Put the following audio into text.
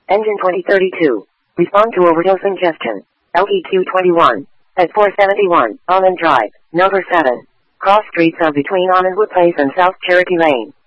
Engine 2032. Respond to overdose ingestion. LEQ 21. At 471, Almond Drive, number 7. Cross streets are between Almondwood Place and South Cherokee Lane.